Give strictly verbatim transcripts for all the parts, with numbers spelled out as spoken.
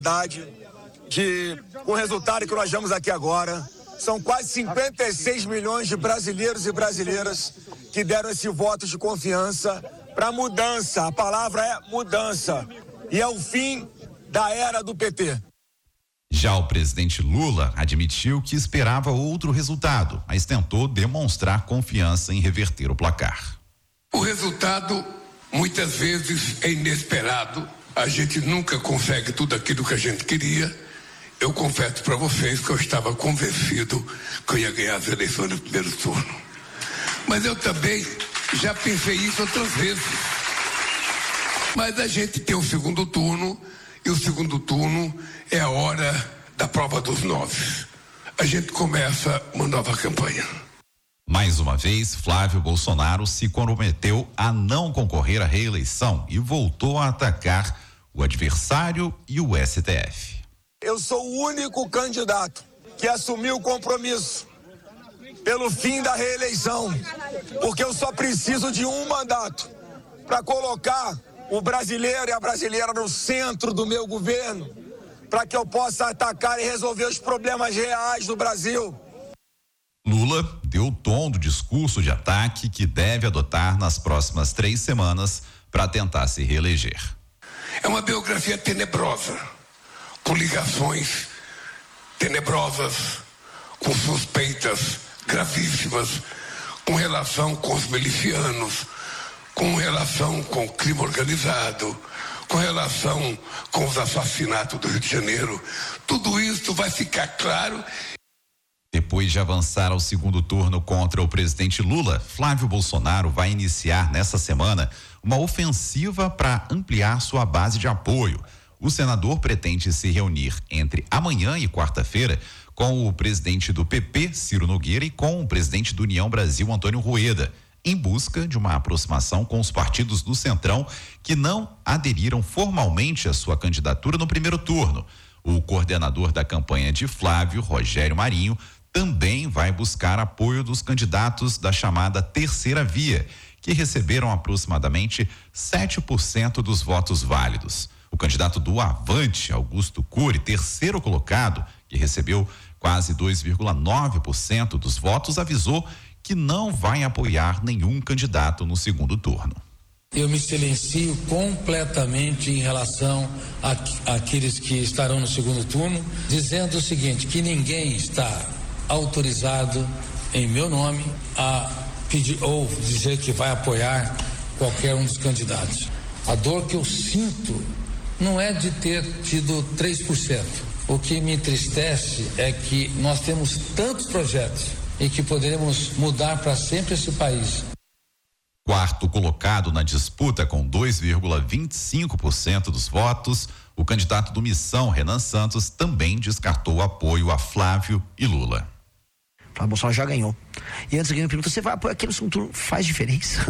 de o resultado que nós vemos aqui agora. São quase cinquenta e seis milhões de brasileiros e brasileiras que deram esse voto de confiança para mudança. A palavra é mudança. E é o fim da era do P T. Já o presidente Lula admitiu que esperava outro resultado, mas tentou demonstrar confiança em reverter o placar. O resultado muitas vezes é inesperado. A gente nunca consegue tudo aquilo que a gente queria. Eu confesso para vocês que eu estava convencido que eu ia ganhar as eleições no primeiro turno. Mas eu também já pensei isso outras vezes. Mas a gente tem o segundo turno, e o segundo turno é a hora da prova dos nove. A gente começa uma nova campanha. Mais uma vez, Flávio Bolsonaro se comprometeu a não concorrer à reeleição e voltou a atacar o adversário e o S T F. Eu sou o único candidato que assumiu o compromisso pelo fim da reeleição, porque eu só preciso de um mandato para colocar o brasileiro e a brasileira no centro do meu governo, para que eu possa atacar e resolver os problemas reais do Brasil. Lula deu o tom do discurso de ataque que deve adotar nas próximas três semanas para tentar se reeleger. É uma biografia tenebrosa, com ligações tenebrosas, com suspeitas gravíssimas, com relação com os milicianos, com relação com o crime organizado, com relação com os assassinatos do Rio de Janeiro. Tudo isso vai ficar claro. Depois de avançar ao segundo turno contra o presidente Lula, Flávio Bolsonaro vai iniciar nessa semana uma ofensiva para ampliar sua base de apoio. O senador pretende se reunir entre amanhã e quarta-feira com o presidente do P P, Ciro Nogueira, e com o presidente do União Brasil, Antônio Rueda, em busca de uma aproximação com os partidos do Centrão que não aderiram formalmente à sua candidatura no primeiro turno. O coordenador da campanha de Flávio, Rogério Marinho, também vai buscar apoio dos candidatos da chamada Terceira Via, que receberam aproximadamente sete por cento dos votos válidos. O candidato do Avante, Augusto Cury, terceiro colocado, que recebeu quase dois vírgula nove por cento dos votos, avisou que não vai apoiar nenhum candidato no segundo turno. Eu me silencio completamente em relação a, àqueles que estarão no segundo turno, dizendo o seguinte, que ninguém está autorizado em meu nome a pedir ou dizer que vai apoiar qualquer um dos candidatos. A dor que eu sinto não é de ter tido três por cento. O que me entristece é que nós temos tantos projetos e que poderemos mudar para sempre esse país. Quarto colocado na disputa com dois vírgula vinte e cinco por cento dos votos, o candidato do Missão, Renan Santos, também descartou o apoio a Flávio e Lula. Flávio Bolsonaro já ganhou. E antes alguém me perguntou, você vai apoiar aquele segundo turno? Faz diferença.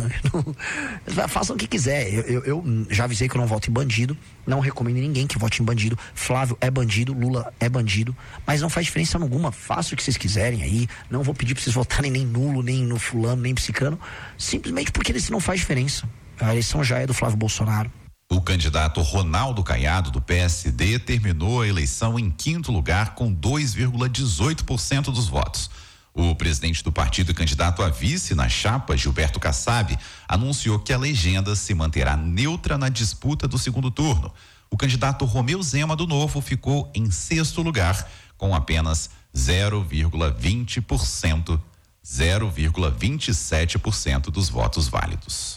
Não, façam o que quiser. Eu, eu, eu já avisei que eu não voto em bandido, não recomendo ninguém que vote em bandido. Flávio é bandido, Lula é bandido, mas não faz diferença alguma. Façam o que vocês quiserem aí. Não vou pedir pra vocês votarem nem nulo, nem no fulano, nem psicano, simplesmente porque isso não faz diferença. A eleição já é do Flávio Bolsonaro. O candidato Ronaldo Caiado, do P S D, terminou a eleição em quinto lugar com dois vírgula dezoito por cento dos votos. O presidente do partido e candidato a vice na chapa, Gilberto Kassab, anunciou que a legenda se manterá neutra na disputa do segundo turno. O candidato Romeu Zema, do Novo, ficou em sexto lugar com apenas zero vírgula vinte por cento, zero vírgula vinte e sete por cento dos votos válidos.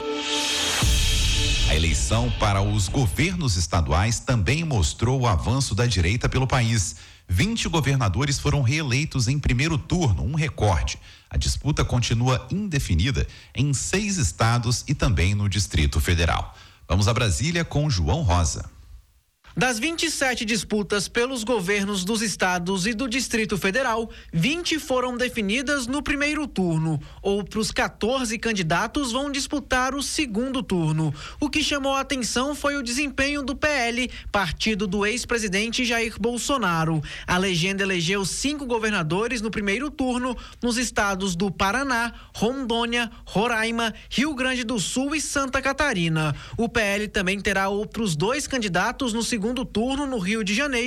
A eleição para os governos estaduais também mostrou o avanço da direita pelo país. vinte governadores foram reeleitos em primeiro turno, um recorde. A disputa continua indefinida em seis estados e também no Distrito Federal. Vamos a Brasília com João Rosa. Das vinte e sete disputas pelos governos dos estados e do Distrito Federal, vinte foram definidas no primeiro turno. Outros quatorze candidatos vão disputar o segundo turno. O que chamou a atenção foi o desempenho do P L, partido do ex-presidente Jair Bolsonaro. A legenda elegeu cinco governadores no primeiro turno nos estados do Paraná, Rondônia, Roraima, Rio Grande do Sul e Santa Catarina. O P L também terá outros dois candidatos no segundo segundo turno no Rio de Janeiro